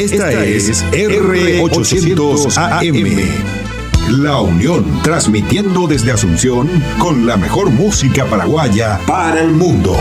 Esta es R800 AM. La Unión, transmitiendo desde Asunción con la mejor música paraguaya para el mundo.